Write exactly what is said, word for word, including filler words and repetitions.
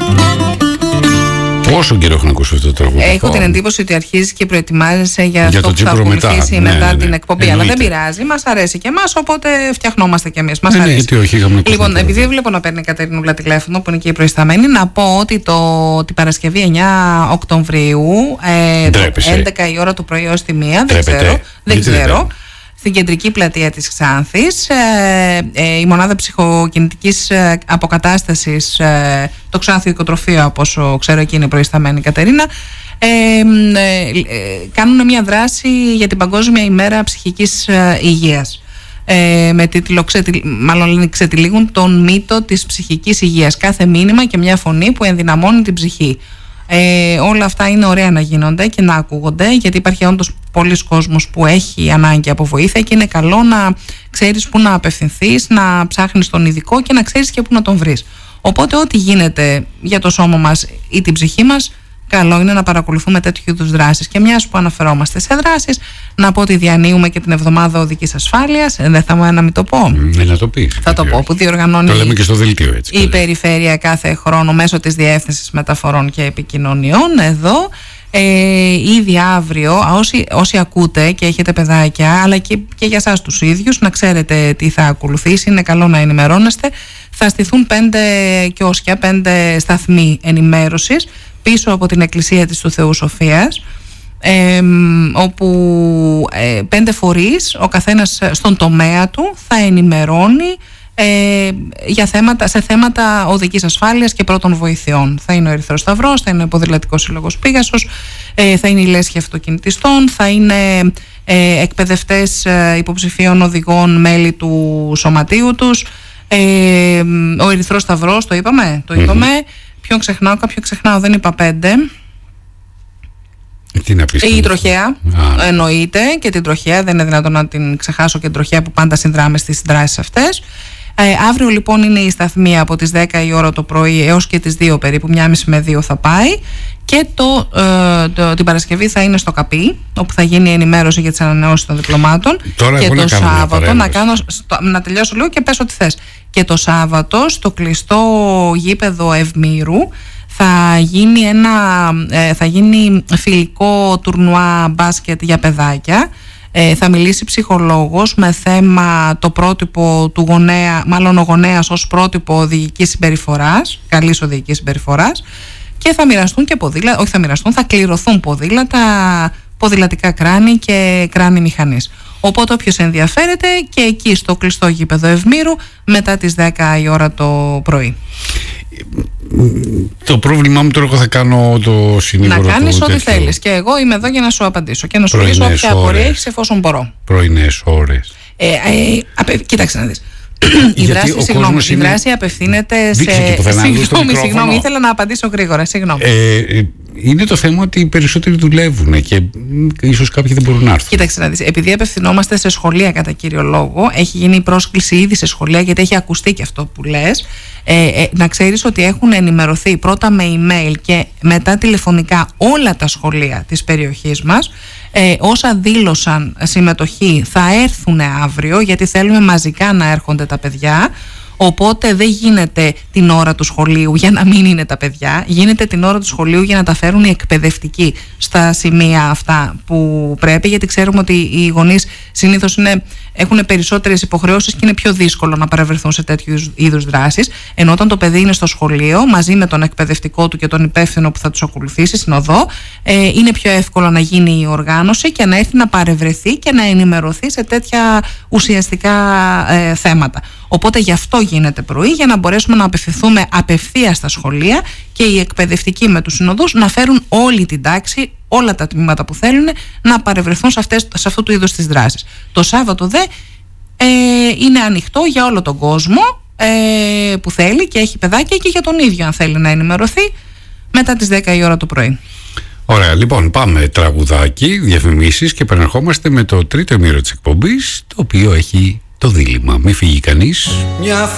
Πόσο καιρό έχω να ακούσω αυτό το τραγούδι? Έχω την εντύπωση ότι αρχίζει και προετοιμάζεσαι για, για αυτό που θα ακολουθήσει μετά, μετά, ναι, ναι, ναι. την εκπομπή. Εννοείται. Αλλά δεν πειράζει, μας αρέσει και εμάς, οπότε φτιαχνόμαστε κι εμείς. Μας ναι, αρέσει. Ναι, γιατί όχι, είχαμε Λοιπόν, επειδή βλέπω να παίρνει η Κατερινούλα τηλέφωνο, που είναι και η προϊσταμένη, να πω ότι το, την Παρασκευή εννιά Οκτωβρίου, ε, έντεκα η ώρα του πρωί ως τη μία, δεν ξέρω. Δεν ξέρω. Στην κεντρική πλατεία της Ξάνθης, ε, ε, η μονάδα ψυχοκινητικής ε, αποκατάστασης, ε, το Ξάνθιο Οικοτροφείο, από όσο ξέρω, εκεί είναι προϊσταμένη η Κατερίνα, ε, ε, ε, κάνουν μια δράση για την Παγκόσμια ημέρα ψυχικής ε, υγείας. Ε, με τίτλο, ξετυλ, μάλλον ξετυλίγουν τον μύτο της ψυχικής υγείας. Κάθε μήνυμα και μια φωνή που ενδυναμώνει την ψυχή. Ε, όλα αυτά είναι ωραία να γίνονται και να ακούγονται, γιατί υπάρχει όντως πολλοί κόσμος που έχει ανάγκη από βοήθεια και είναι καλό να ξέρεις πού να απευθυνθείς, να ψάχνεις τον ειδικό και να ξέρεις και πού να τον βρεις. Οπότε ό,τι γίνεται για το σώμα μας ή την ψυχή μας, καλό είναι να παρακολουθούμε τέτοιου είδους δράσεις. Και μιας που αναφερόμαστε σε δράσεις, να πω ότι διανύουμε και την εβδομάδα οδικής ασφάλειας. Δεν θα μου να μην το πω. Ναι, να το πεις. Θα το πω, που διοργανώνει. Το λέμε και στο δελτίο έτσι. Η περιφέρεια κάθε χρόνο μέσω της Διεύθυνσης Μεταφορών και Επικοινωνιών. Εδώ. Ε, ήδη αύριο, όσοι, όσοι ακούτε και έχετε παιδάκια, αλλά και, και για εσάς τους ίδιους, να ξέρετε τι θα ακολουθήσει, είναι καλό να ενημερώνεστε. Θα στηθούν πέντε κιόσκια, πέντε σταθμοί ενημέρωσης πίσω από την Εκκλησία της του Θεού Σοφίας, ε, όπου ε, πέντε φορείς, ο καθένας στον τομέα του, θα ενημερώνει Ε, για θέματα, σε θέματα οδικής ασφάλειας και πρώτων βοηθειών. Θα είναι ο Ερυθρός Σταυρός, θα είναι ο Ποδηλατικός Σύλλογος Πίγασος, ε, θα είναι η Λέσχη Αυτοκινητιστών, θα είναι ε, εκπαιδευτές ε, υποψηφίων οδηγών, μέλη του σωματείου τους, ε, ο Ερυθρός Σταυρός, το είπαμε, το είπαμε. Mm-hmm. Ποιον ξεχνάω, κάποιον ξεχνάω, δεν είπα πέντε. Τι να πεις, η τροχέα, ah. εννοείται, και την τροχέα, δεν είναι δυνατόν να την ξεχάσω, και την τροχέα που πάντα συνδράμε στις δράσεις αυτές. Ε, αύριο λοιπόν είναι η σταθμή από τις δέκα η ώρα το πρωί έως και τις δύο περίπου, μία και μισή με δύο θα πάει, και το, ε, το, την Παρασκευή θα είναι στο ΚΑΠΗ, όπου θα γίνει η ενημέρωση για τις ανανεώσεις των διπλωμάτων. Τώρα και το να Σάββατο να, κάνω, στο, να τελειώσω λίγο και πες ό,τι θες. Και το Σάββατο στο κλειστό γήπεδο Ευμήρου θα γίνει ένα ε, θα γίνει φιλικό τουρνουά μπάσκετ για παιδάκια. Ε, θα μιλήσει ψυχολόγος με θέμα το πρότυπο του γονέα, μάλλον ο γονέας ως πρότυπο οδηγικής συμπεριφοράς, καλής οδηγικής συμπεριφοράς, και θα μοιραστούν και ποδήλατα, όχι θα μοιραστούν, θα κληρωθούν ποδήλατα, ποδηλατικά κράνη και κράνη μηχανής. Οπότε όποιος ενδιαφέρεται, και εκεί στο κλειστό γήπεδο Ευμήρου μετά τις δέκα η ώρα το πρωί. Το πρόβλημά μου τώρα, εγώ θα κάνω το συνήγορο. Να κάνεις ό,τι τέτοιο. θέλεις, και εγώ είμαι εδώ για να σου απαντήσω και να σου λύσω όποια απορία έχεις, εφόσον μπορώ. Πρωινές ώρες. Ε, ε, απε, κοίταξε να δεις. Η δράση, συγγνώμη, η είναι... δράση απευθύνεται σε. Συγγνώμη, συγγνώμη, ήθελα να απαντήσω γρήγορα. Συγγνώμη. Ε, είναι το θέμα ότι οι περισσότεροι δουλεύουν και ίσως κάποιοι δεν μπορούν να έρθουν. Κοίταξε να δεις. Επειδή απευθυνόμαστε σε σχολεία κατά κύριο λόγο, έχει γίνει η πρόσκληση ήδη σε σχολεία, γιατί έχει ακουστεί και αυτό που λες. Ε, ε, να ξέρεις ότι έχουν ενημερωθεί πρώτα με email και μετά τηλεφωνικά όλα τα σχολεία της περιοχής μας. Ε, όσα δήλωσαν συμμετοχή θα έρθουν αύριο, γιατί θέλουμε μαζικά να έρχονται τα παιδιά. Οπότε δεν γίνεται την ώρα του σχολείου για να μην είναι τα παιδιά, γίνεται την ώρα του σχολείου για να τα φέρουν οι εκπαιδευτικοί στα σημεία αυτά που πρέπει, γιατί ξέρουμε ότι οι γονείς συνήθως είναι, έχουν περισσότερες υποχρεώσεις και είναι πιο δύσκολο να παρευρεθούν σε τέτοιου είδους δράσεις. Ενώ όταν το παιδί είναι στο σχολείο, μαζί με τον εκπαιδευτικό του και τον υπεύθυνο που θα τους ακολουθήσει στην οδό, ε, είναι πιο εύκολο να γίνει η οργάνωση και να έρθει να παρευρεθεί και να ενημερωθεί σε τέτοια ουσιαστικά ε, θέματα. Οπότε γι' αυτό γίνεται πρωί, για να μπορέσουμε να απευθυνθούμε απευθείας στα σχολεία και οι εκπαιδευτικοί με τους συνοδούς να φέρουν όλη την τάξη, όλα τα τμήματα που θέλουν να παρευρεθούν σε, αυτές, σε αυτού του είδους τις δράσεις. Το Σάββατο δε ε, είναι ανοιχτό για όλο τον κόσμο ε, που θέλει και έχει παιδάκια, και για τον ίδιο αν θέλει να ενημερωθεί μετά τις δέκα η ώρα το πρωί. Ωραία, λοιπόν, πάμε τραγουδάκι, διαφημίσεις, και επανερχόμαστε με το τρίτο ημίρο της εκπομπής, το οποίο έχει το δίλημμα. Μη φύγει κανείς.